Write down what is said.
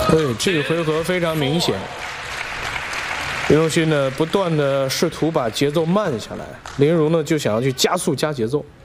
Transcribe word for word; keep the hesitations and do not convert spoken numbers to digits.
对，这个回合非常明显，林永勋呢不断的试图把节奏慢下来，林如呢就想要去加速加节奏。